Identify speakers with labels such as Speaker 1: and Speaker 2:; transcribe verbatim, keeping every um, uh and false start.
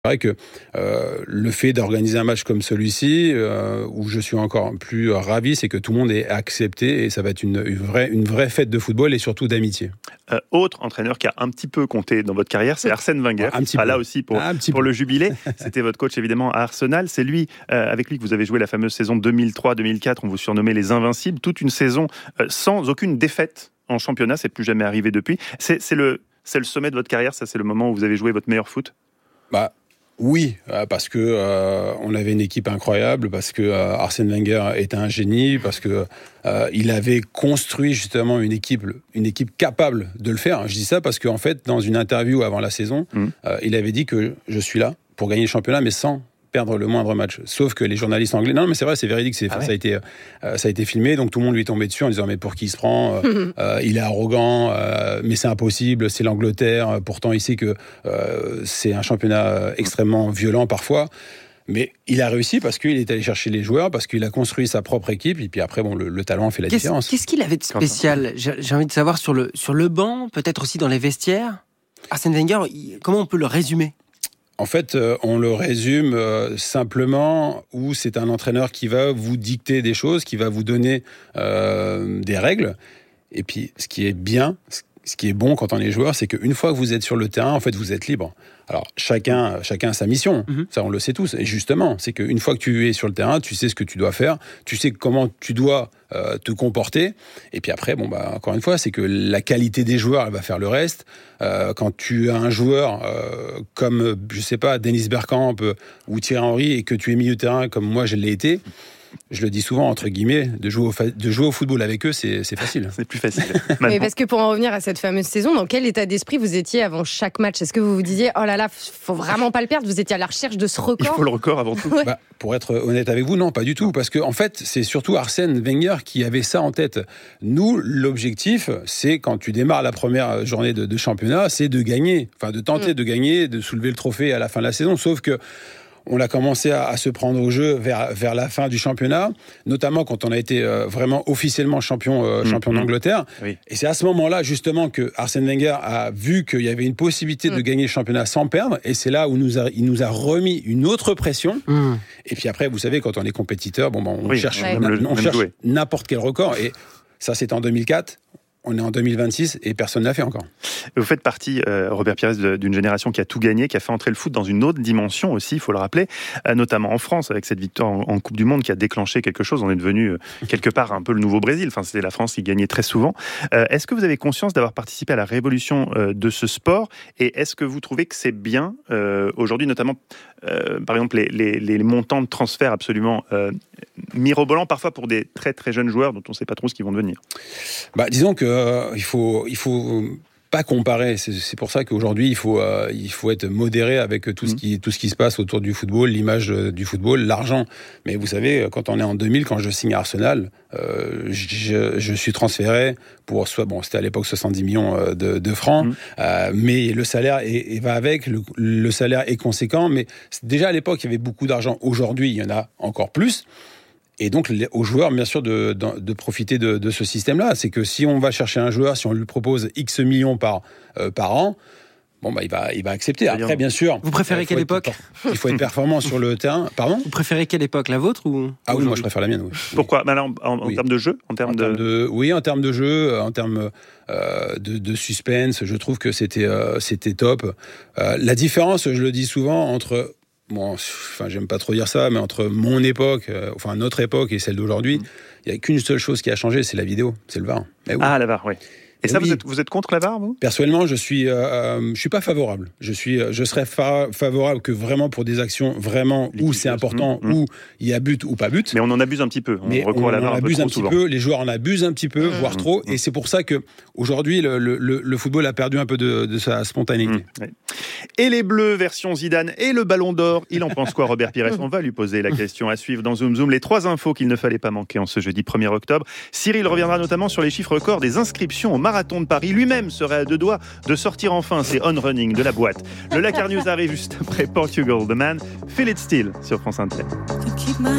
Speaker 1: C'est vrai que euh, le fait d'organiser un match comme celui-ci, euh, où je suis encore plus ravi, c'est que tout le monde est accepté et ça va être une, une, vraie, une vraie fête de football et surtout d'amitié.
Speaker 2: Euh, autre entraîneur qui a un petit peu compté dans votre carrière, c'est Arsène Wenger.
Speaker 1: Un petit
Speaker 2: ah,
Speaker 1: peu.
Speaker 2: Là aussi, pour, pour le jubilé, c'était votre coach évidemment à Arsenal. C'est lui, euh, avec lui que vous avez joué la fameuse saison deux mille trois deux mille quatre, on vous surnommait les Invincibles. Toute une saison euh, sans aucune défaite en championnat, c'est plus jamais arrivé depuis. C'est, c'est, le, c'est le sommet de votre carrière, ça c'est le moment où vous avez joué votre meilleur foot?
Speaker 1: Bah. Oui, parce que euh, on avait une équipe incroyable, parce que euh, Arsène Wenger était un génie, parce que euh, il avait construit justement une équipe, une équipe capable de le faire. Je dis ça parce qu'en fait, dans une interview avant la saison, mmh. euh, il avait dit que je suis là pour gagner le championnat, mais sans perdre le moindre match. Sauf que les journalistes anglais... Non, mais c'est vrai, c'est véridique. C'est, ah ouais. ça, a été, euh, ça a été filmé, donc tout le monde lui est tombé dessus en disant « Mais pour qui il se prend euh, euh, Il est arrogant, euh, mais c'est impossible, c'est l'Angleterre. Pourtant, il sait que euh, c'est un championnat extrêmement violent parfois. » Mais il a réussi parce qu'il est allé chercher les joueurs, parce qu'il a construit sa propre équipe, et puis après, bon, le, le talent fait la
Speaker 3: qu'est-ce,
Speaker 1: différence.
Speaker 3: Qu'est-ce qu'il avait de spécial ? j'ai, j'ai envie de savoir sur le, sur le banc, peut-être aussi dans les vestiaires. Arsène Wenger, il, comment on peut le résumer ?
Speaker 1: En fait, euh, on le résume euh, simplement où c'est un entraîneur qui va vous dicter des choses, qui va vous donner euh, des règles. Et puis, ce qui est bien, ce qui est bon quand on est joueur, c'est qu'une fois que vous êtes sur le terrain, en fait, vous êtes libre. Alors, chacun, chacun a sa mission. Mm-hmm. Ça, on le sait tous. Et justement, c'est qu'une fois que tu es sur le terrain, tu sais ce que tu dois faire, tu sais comment tu dois euh, te comporter. Et puis après, bon, bah, encore une fois, c'est que la qualité des joueurs, elle va faire le reste. Euh, quand tu as un joueur euh, comme, je sais pas, Dennis Bergkamp euh, ou Thierry Henry, et que tu es milieu de terrain comme moi, je l'ai été, je le dis souvent, entre guillemets, de jouer au, fa- de jouer au football avec eux, c'est, c'est facile.
Speaker 2: C'est plus facile.
Speaker 4: Mais parce que pour en revenir à cette fameuse saison, dans quel état d'esprit vous étiez avant chaque match ? Est-ce que vous vous disiez, oh là là, faut vraiment pas le perdre ? Vous étiez à la recherche de ce record ?
Speaker 2: Il faut le record avant tout.
Speaker 4: Ouais.
Speaker 1: Bah, pour être honnête avec vous, non, pas du tout. Parce que, en fait, c'est surtout Arsène Wenger qui avait ça en tête. Nous, l'objectif, c'est quand tu démarres la première journée de, de championnat, c'est de gagner. Enfin, de tenter mmh. de gagner, de soulever le trophée à la fin de la saison. Sauf que, on a commencé à, à se prendre au jeu vers, vers la fin du championnat, notamment quand on a été euh, vraiment officiellement champion, euh, champion mmh. d'Angleterre. Oui. Et c'est à ce moment-là, justement, que Arsène Wenger a vu qu'il y avait une possibilité mmh. de gagner le championnat sans perdre. Et c'est là où nous a, il nous a remis une autre pression. Mmh. Et puis après, vous savez, quand on est compétiteur, bon, ben, on oui, cherche, ouais. na- on cherche n'importe quel record. Et ça, c'était en deux mille quatre. On est en deux mille vingt-six et personne ne l'a fait encore.
Speaker 2: Vous faites partie, euh, Robert Pires, d'une génération qui a tout gagné, qui a fait entrer le foot dans une autre dimension aussi, il faut le rappeler, euh, notamment en France, avec cette victoire en, en Coupe du Monde qui a déclenché quelque chose. On est devenu euh, quelque part un peu le nouveau Brésil. Enfin, c'était la France qui gagnait très souvent. Euh, est-ce que vous avez conscience d'avoir participé à la révolution euh, de ce sport ? Et est-ce que vous trouvez que c'est bien euh, aujourd'hui, notamment, euh, par exemple, les, les, les montants de transfert absolument euh, mirobolants, parfois pour des très très jeunes joueurs dont on ne sait pas trop ce qu'ils vont devenir ?
Speaker 1: Bah, disons que euh, il faut, il faut pas comparer. C'est, c'est pour ça qu'aujourd'hui il faut, euh, il faut être modéré avec tout ce qui, tout ce qui se passe autour du football, l'image du football, l'argent. Mais vous savez, quand on est en deux mille, quand je signe à Arsenal, euh, je, je suis transféré pour soit bon, c'était à l'époque soixante-dix millions de, de francs, mmh. euh, mais le salaire est, est va avec. Le, le salaire est conséquent, mais déjà à l'époque il y avait beaucoup d'argent. Aujourd'hui, il y en a encore plus. Et donc, aux joueurs, bien sûr, de, de, de profiter de, de ce système-là. C'est que si on va chercher un joueur, si on lui propose X millions par, euh, par an, bon, bah, il va, il va accepter. Après, bien sûr...
Speaker 3: Vous préférez quelle époque ?
Speaker 1: être, Il faut être performant sur le terrain. Pardon ?
Speaker 3: Vous préférez quelle époque ? La vôtre ou...
Speaker 1: Ah oui, moi, je préfère la mienne, oui.
Speaker 2: Pourquoi ? Alors, en, en,
Speaker 1: oui.
Speaker 2: en termes de jeu en termes
Speaker 1: en
Speaker 2: de...
Speaker 1: termes de... Oui, en termes de jeu, en termes euh, de, de suspense, je trouve que c'était, euh, c'était top. Euh, la différence, je le dis souvent, entre... Bon, enfin, j'aime pas trop dire ça, mais entre mon époque, euh, enfin notre époque et celle d'aujourd'hui, il mmh. y a qu'une seule chose qui a changé, c'est la vidéo, c'est le V A R.
Speaker 2: Eh oui. Ah, la V A R, oui. Et, et ça, oui. vous, êtes, vous êtes contre la V A R, vous ?
Speaker 1: Personnellement, je suis, euh, je suis pas favorable. Je suis, je serais fa- favorable que vraiment pour des actions vraiment L'équipe où c'est important, mmh, mmh. où il y a but ou pas but.
Speaker 2: Mais on en abuse un petit peu. On
Speaker 1: Mais
Speaker 2: recourt
Speaker 1: on
Speaker 2: à la V A R
Speaker 1: en
Speaker 2: un
Speaker 1: abuse
Speaker 2: peu
Speaker 1: un
Speaker 2: trop
Speaker 1: petit
Speaker 2: souvent.
Speaker 1: peu. Les joueurs en abusent un petit peu, mmh. voire trop.
Speaker 2: Mmh.
Speaker 1: Et c'est pour ça que aujourd'hui, le, le, le football a perdu un peu de, de sa spontanéité.
Speaker 2: Mmh. Oui. Et les Bleus version Zidane et le Ballon d'Or, il en pense quoi, Robert Pires ? On va lui poser la question à suivre dans Zoom Zoom. Les trois infos qu'il ne fallait pas manquer en ce jeudi premier octobre. Cyril reviendra notamment sur les chiffres records des inscriptions au Marathon de Paris. Lui-même serait à deux doigts de sortir enfin ses on-running de la boîte. Le Lakar News arrive juste après Portugal The Man. Feel It Still sur France Inter.